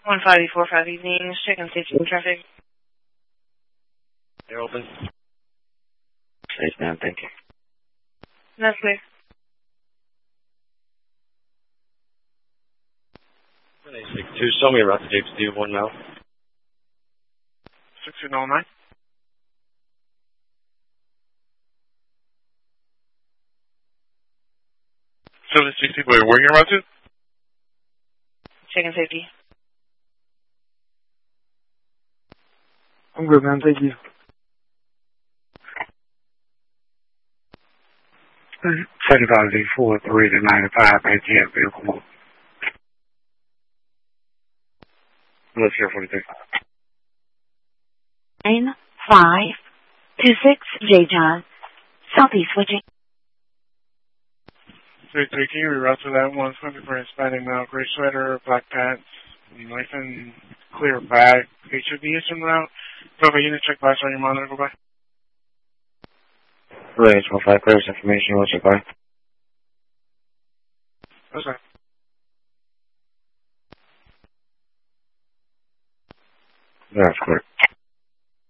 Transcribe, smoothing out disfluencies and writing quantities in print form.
1545 evening, checking safety and traffic. They're open. Yes, ma'am, thank you. That's clear. 162, show me a route to James D, 1 mile. 1609. So this GC, where are you about to? Checking safety. I'm good, man. Thank you. 75Z43 to 95 ATF vehicle. Let's hear 43. 9526 J. John, Southeast Virginia. 33, can you reroute to that one? It's going to be for Hispanic male, gray sweater, black pants, nice and clear bag. HOD is en route. Go unit check flash on your monitor, go by. Range 15, clearest information, what's your by? Okay. That's correct.